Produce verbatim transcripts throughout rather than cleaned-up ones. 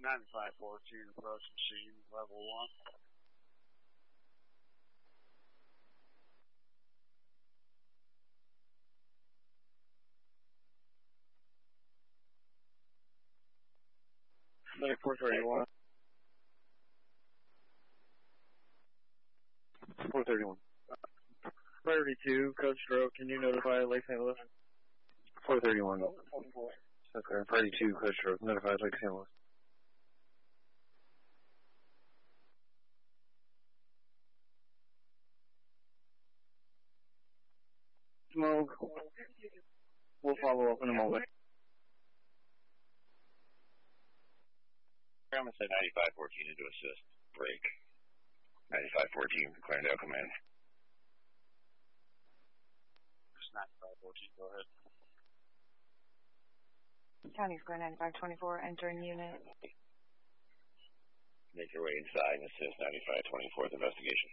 ninety-five fourteen, approach machine, level one. four thirty-one. four thirty-one. thirty-two, code stroke, can you notify Lake Saint Louis? four thirty-one. Okay, thirty-two, code stroke, notify Lake Saint Louis. Smoke. We'll follow up in a moment. I'm going to say ninety-five fourteen into assist. Break. ninety-five fourteen, Clarendale Command. Just ninety-five fourteen, go ahead. County Square ninety-five twenty-four, entering unit. Make your way inside and assist ninety-five twenty-fourth investigation.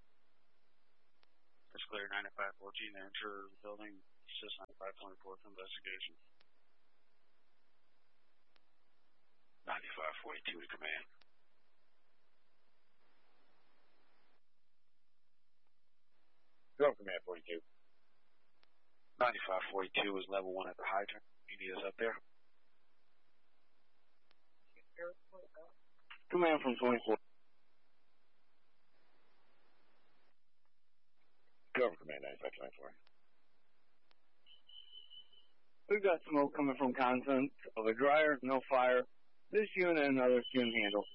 It's clear ninety-five fourteen, enter the building, assist ninety-five twenty-fourth investigation. ninety-five forty-two to command. Go command forty-two. ninety-five forty-two is level one at the hydrant. You need us up there? Command from twenty-four. Go over command ninety-five twenty-four. We've got smoke coming from contents of a dryer, no fire. This unit and others can handle.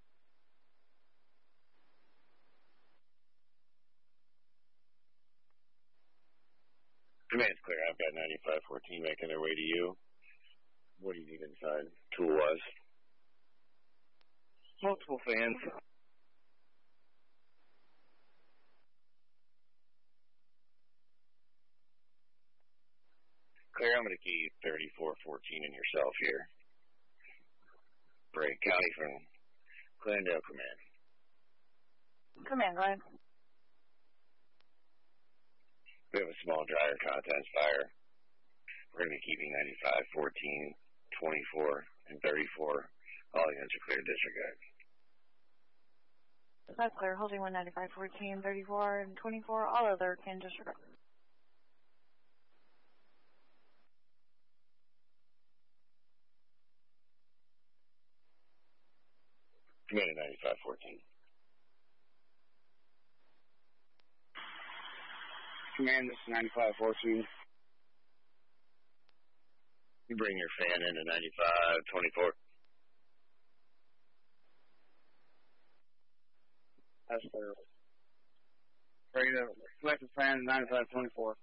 Command's clear. I've got ninety-five fourteen making their way to you. What do you need inside? Tool was? Multiple fans. Clear, I'm going to keep thirty-four fourteen in yourself here. Break. County from Glendale Command. Command, go ahead. We have a small dryer contents fire. We're going to be keeping ninety-five fourteen, twenty-four, and thirty-four. All units are clear, disregard. That's clear. Holding one ninety-five fourteen, thirty-four, and twenty-four. All other can disregard. Command at ninety-five fourteen. Command, this is ninety-five fourteen. You bring your fan into ninety-five twenty-four. That's clear. Ready to select the fan at ninety-five twenty-four.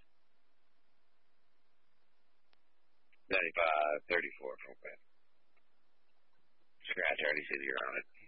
ninety-five thirty-four from fan. Scratch, I already said you're on it.